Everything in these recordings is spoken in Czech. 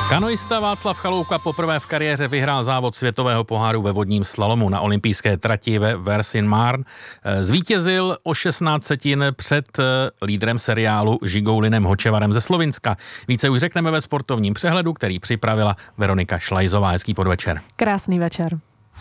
Kanoista Václav Chaloupka poprvé v kariéře vyhrál závod světového poháru ve vodním slalomu na olympijské trati ve Vers-in-Marne. Zvítězil o 16 setin před lídrem seriálu Žigoulinem Hočevarem ze Slovinska. Více už řekneme ve sportovním přehledu, který připravila Veronika Šlajzová. Hezký podvečer. Krásný večer.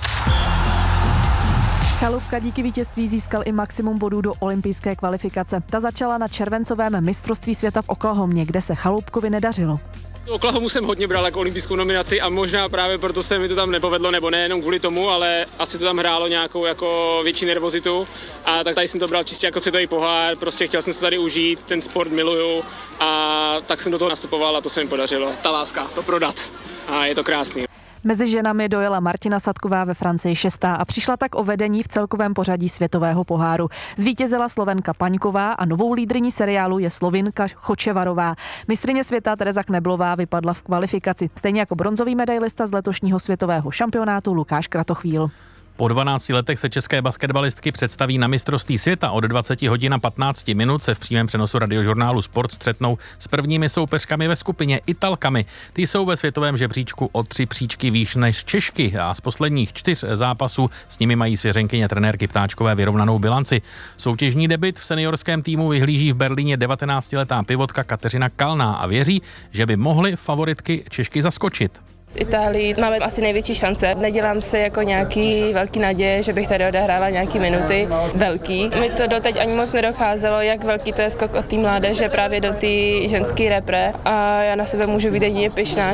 Chaloupka díky vítězství získal i maximum bodů do olympijské kvalifikace. Ta začala na červencovém mistrovství světa v Oklahomě, kde se Chaloupkovi nedařilo. Oklahomu jsem hodně bral jako olympijskou nominaci a možná právě proto se mi to tam nepovedlo, nebo nejenom kvůli tomu, ale asi to tam hrálo nějakou jako větší nervozitu a tak tady jsem to bral čistě jako světový pohár, prostě chtěl jsem se tady užít, ten sport miluju a tak jsem do toho nastupoval a to se mi podařilo. Ta láska, to prodat a je to krásný. Mezi ženami dojela Martina Sadková ve Francii 6. a přišla tak o vedení v celkovém pořadí světového poháru. Zvítězila Slovenka Paňková a novou lídryní seriálu je Slovinka Hočevarová. Mistryně světa Tereza Kneblová vypadla v kvalifikaci, stejně jako bronzový medailista z letošního světového šampionátu Lukáš Kratochvíl. Po 12 letech se české basketbalistky představí na mistrovství světa. Od 20 hodin a 15 minut se v přímém přenosu radiožurnálu Sport střetnou s prvními soupeřkami ve skupině Italkami. Ty jsou ve světovém žebříčku o 3 příčky výš než Češky a z posledních 4 zápasů s nimi mají svěřenkyně trenérky Ptáčkové vyrovnanou bilanci. Soutěžní debut v seniorském týmu vyhlíží v Berlíně 19letá pivotka Kateřina Kalná a věří, že by mohly favoritky Češky zaskočit. Z Itálii máme asi největší šance. Nedělám si jako nějaký velký naděje, že bych tady odehrála nějaký minuty velký. Mi to doteď ani moc nedocházelo, jak velký to je skok od té mládeže právě do té ženské repre a já na sebe můžu být jedině pyšná.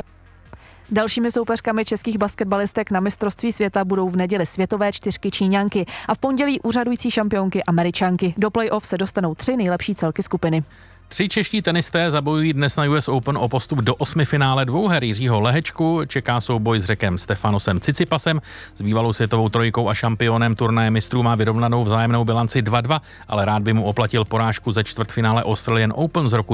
Dalšími soupeřkami českých basketbalistek na mistrovství světa budou v neděli světové 4 Číňanky a v pondělí úřadující šampionky Američanky. Do play-off se dostanou 3 nejlepší celky skupiny. 3 čeští tenisté zabojují dnes na US Open o postup do 8. finále dvouher. Jiřího Lehečku čeká souboj s Řekem Stefanosem Cicipasem. S bývalou světovou trojkou a šampionem turnaje mistrů má vyrovnanou vzájemnou bilanci 2-2, ale rád by mu oplatil porážku ze čtvrtfinále Australian Open z roku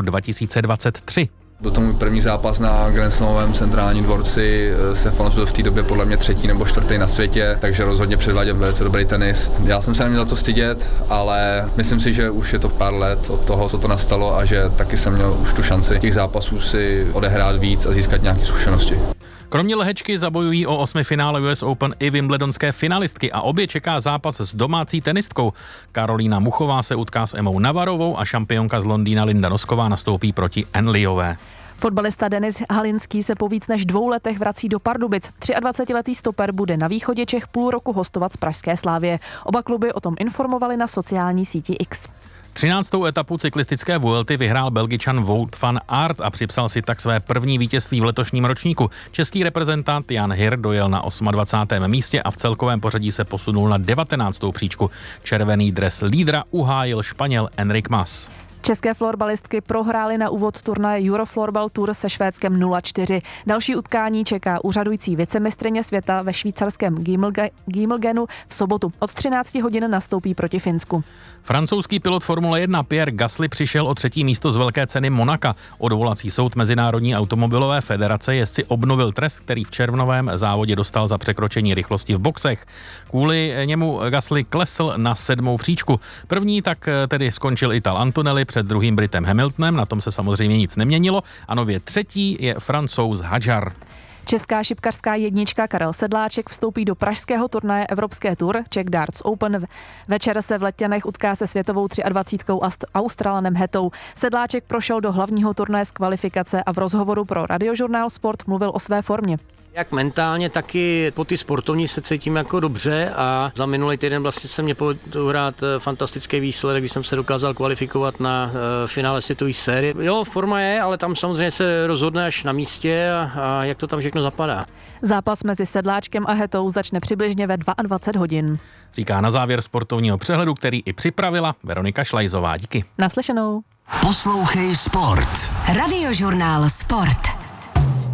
2023. Byl to můj první zápas na Grand Slamovém centrálním dvorci. Stefanos byl v té době podle mě 3. nebo 4. na světě, takže rozhodně předváděl velice dobrý tenis. Já jsem se neměl za co stydět, ale myslím si, že už je to pár let od toho, co to nastalo a že taky jsem měl už tu šanci těch zápasů si odehrát víc a získat nějaké zkušenosti. Kromě Lehečky zabojují o 8. finále US Open i wimbledonské finalistky a obě čeká zápas s domácí tenistkou. Karolína Muchová se utká s Emou Navarovou a šampionka z Londýna Linda Nosková nastoupí proti Enliové. Fotbalista Denis Halinský se po víc než 2 letech vrací do Pardubic. 23letý stoper bude na východě Čech půl roku hostovat z pražské Slavie. Oba kluby o tom informovali na sociální síti X. 13. etapu cyklistické Vuelty vyhrál Belgičan Wout van Aert a připsal si tak své první vítězství v letošním ročníku. Český reprezentant Jan Hir dojel na 28. místě a v celkovém pořadí se posunul na 19. příčku. Červený dres lídra uhájil Španěl Enric Mas. České florbalistky prohrály na úvod turnaje Euroflorbal Tour se Švédskem 0-4. Další utkání čeká úřadující vicemistryně světa ve švýcarském Gimmelgenu v sobotu. Od 13 hodin nastoupí proti Finsku. Francouzský pilot Formule 1 Pierre Gasly přišel o 3. místo z velké ceny Monaka. Odvolací soud Mezinárodní automobilové federace jezdci obnovil trest, který v červnovém závodě dostal za překročení rychlosti v boxech. Kvůli němu Gasly klesl na 7. příčku. První tak tedy skončil Ital Antonelli před druhým Britem Hamiltonem, na tom se samozřejmě nic neměnilo a nově 3. je Francouz Hadjar. Česká šipkařská jednička Karel Sedláček vstoupí do pražského turnaje Evropské Tour Czech Darts Open. Večer se v Letňanech utká se světovou 23 Australanem Hetou. Sedláček prošel do hlavního turnaje z kvalifikace a v rozhovoru pro radiožurnál Sport mluvil o své formě. Jak mentálně, tak i po ty sportovní se cítím jako dobře a za minulý týden vlastně se mě povedlo hrát fantastický výsledek, když jsem se dokázal kvalifikovat na finále světové série. Jo, forma je, ale tam samozřejmě se rozhodne až na místě a jak to tam všechno zapadá. Zápas mezi Sedláčkem a Hetou začne přibližně ve 22 hodin. Říká na závěr sportovního přehledu, který i připravila Veronika Šlajzová. Díky. Naslyšenou. Poslouchej Sport. Radiožurnál Sport.